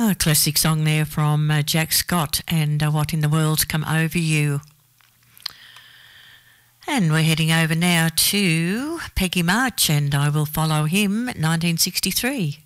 Oh, a classic song there from Jack Scott and What in the World's Come Over You. And we're heading over now to Peggy March and I Will Follow Him, 1963.